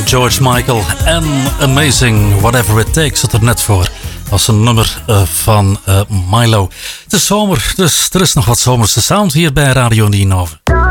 George Michael en Amazing Whatever It Takes zat er net voor. Als een nummer van Milo. Het is zomer, dus er is nog wat zomerse sound hier bij Radio Nienhoven.